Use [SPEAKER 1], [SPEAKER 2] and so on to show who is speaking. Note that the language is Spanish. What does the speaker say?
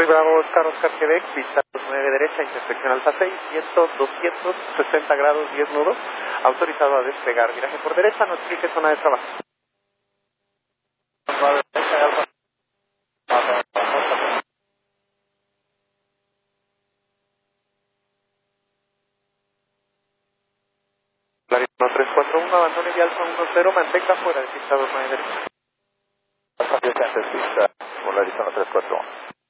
[SPEAKER 1] Soy Bravo Oscar Quebec, pista 9 derecha, intersección Alfa 6, 260 grados, 10 nudos, autorizado a despegar, viraje por derecha, notifique zona de trabajo. Clarín 1341, abandone vial Alfa 10, mantenga fuera de pista 9 derecha.
[SPEAKER 2] Pista, Polaris 1341.